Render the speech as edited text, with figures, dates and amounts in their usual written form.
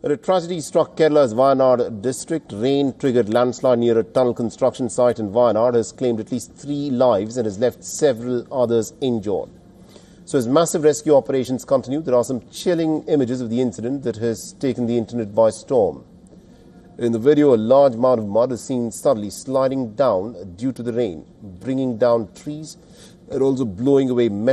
A tragedy struck Kerala's Wayanad district. Rain triggered landslide near a tunnel construction site in Wayanad has claimed at least 3 lives and has left several others injured. So as massive rescue operations continue, there are some chilling images of the incident that has taken the internet by storm. In the video, a large amount of mud is seen suddenly sliding down due to the rain, bringing down trees and also blowing away metal.